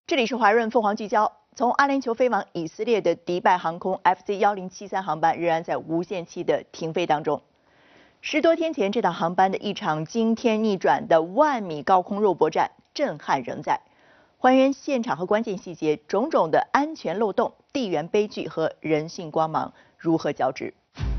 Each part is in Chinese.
这里是华润凤凰聚焦。从阿联酋飞往以色列的迪拜航空 FC1073航班仍然在无限期的停飞当中。10多天前，这档航班的一场惊天逆转的10000米高空肉搏战，震撼仍在。还原现场和关键细节，种种的安全漏洞、地缘悲剧和人性光芒如何交织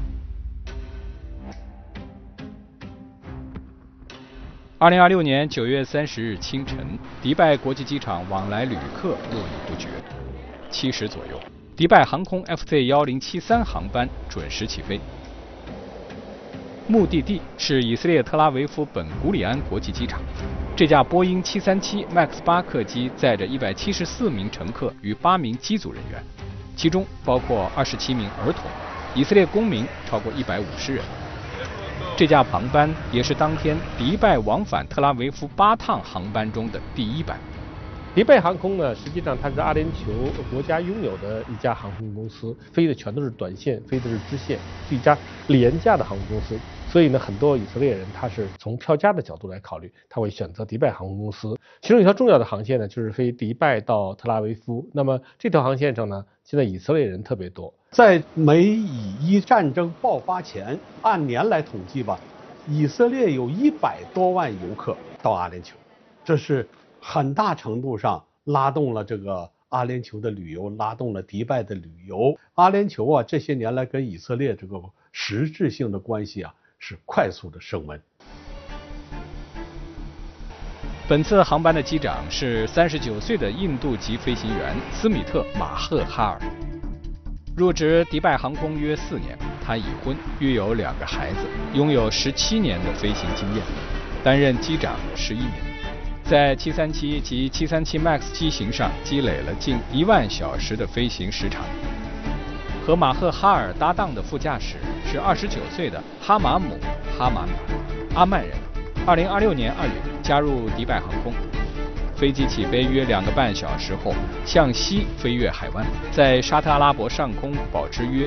？2026年9月30日清晨，迪拜国际机场往来旅客络绎不绝。7时左右，迪拜航空 FC1073航班准时起飞，目的地是以色列特拉维夫本古里安国际机场。这架波音737 MAX 8客机载着174名乘客与8名机组人员，其中包括27名儿童，以色列公民超过150人。这架航班也是当天迪拜往返特拉维夫8趟航班中的第一班。 迪拜航空呢，实际上它是阿联酋国家拥有的一家航空公司，飞的全都是短线，飞的是支线，是一家廉价的航空公司。所以呢，很多以色列人他是从票价的角度来考虑，他会选择迪拜航空公司。其中一条重要的航线呢，就是飞迪拜到特拉维夫。那么这条航线上呢，现在以色列人特别多。 在美以伊战争爆发前，按年来统计吧，以色列有100多万游客到阿联酋，这是很大程度上拉动了这个阿联酋的旅游，拉动了迪拜的旅游。阿联酋啊，这些年来跟以色列这个实质性的关系啊，是快速的升温。 本次航班的机长是39岁的印度籍飞行员斯米特·马赫哈尔。入职迪拜航空约4年，他已婚，育有2个孩子，拥有17年的飞行经验，担任机长11年，在737及737 MAX 机型上积累了近1万小时的飞行时长。和马赫哈尔搭档的副驾驶是29岁的哈马姆·哈马米，阿曼人，2026年2月加入迪拜航空。飞机起飞约2个半小时后，向西飞越海湾，在沙特阿拉伯上空保持约